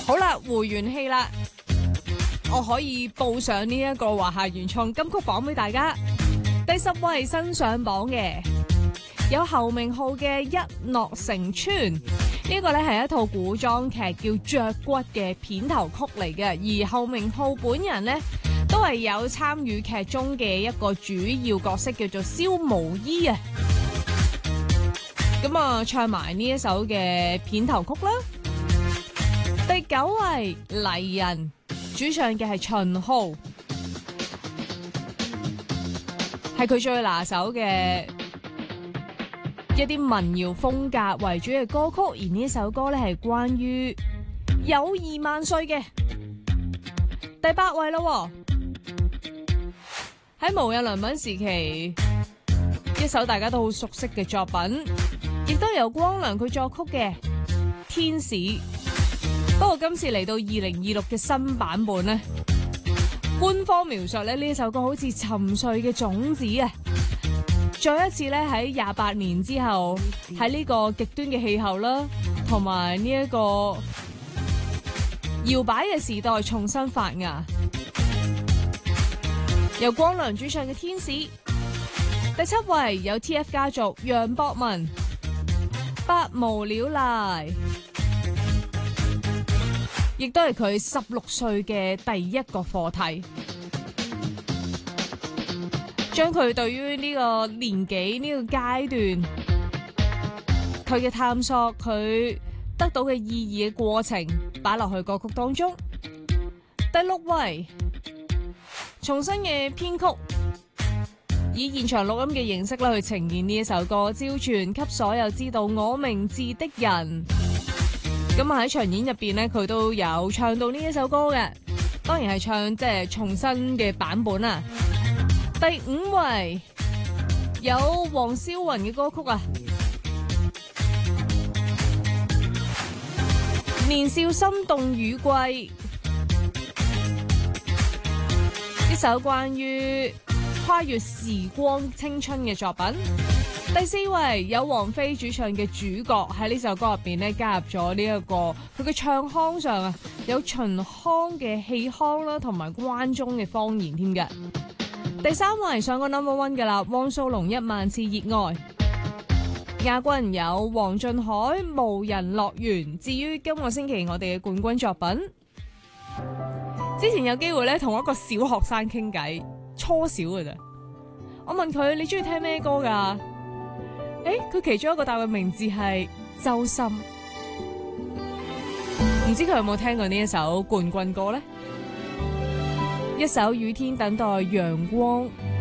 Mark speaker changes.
Speaker 1: 好啦，回完氣啦，我可以報上呢一個華夏原創金曲榜俾大家。第10位新上榜嘅有侯明昊嘅《一諾成村》，呢個咧係一套古裝劇叫《雀骨》嘅片頭曲嚟嘅，而侯明昊本人咧都係有參與劇中嘅一個主要角色，叫做蕭無衣啊。咁啊，唱埋呢一首嘅片頭曲啦。第9位黎人主唱嘅係秦昊，係佢最拿手嘅一啲民謠風格為主嘅歌曲，而呢首歌咧係關於友誼萬歲嘅。第8位咯，喺無印良品時期一首大家都好熟悉嘅作品，亦都由光良佢作曲嘅《天使》。不過今次嚟到2026嘅新版本咧，官方描述咧呢首歌好似沉睡嘅種子啊！再一次咧喺28年之後，喺呢個極端嘅氣候啦，同埋呢一個搖擺嘅時代重新發芽。由光良主唱嘅《天使》。第7位有 TF 家族楊博文《百無聊賴》，亦都係佢16歲嘅第一個課題，將佢對於呢個年紀呢個階段佢嘅探索，佢得到嘅意義嘅過程擺落去歌曲當中。第6位重新嘅編曲，以現場錄音嘅形式去呈現呢一首歌，照傳給所有知道我名字的人。咁喺場演入邊咧，佢都有唱到呢一首歌嘅，當然係唱即係重新嘅版本啦。第5位有黃霄雲嘅歌曲啊，《年少心動雨季》，一首關於跨越時光青春嘅作品。第4位有王菲主唱嘅主角，喺呢首歌入邊咧加入咗呢一個佢嘅唱腔上啊，有秦腔嘅氣腔啦，同埋關中嘅方言添嘅。第3位上過 No.1 噶啦，汪蘇泷1萬次熱愛。亞軍有黃俊凱無人樂園。至於今個星期我哋嘅冠軍作品，之前有機會咧同一個小學生傾偈，初小噶咋，我問佢你中意聽咩歌噶？佢其中一個答嘅名字係周深，唔知佢有冇聽過呢一首冠軍歌呢？一首雨天等待陽光，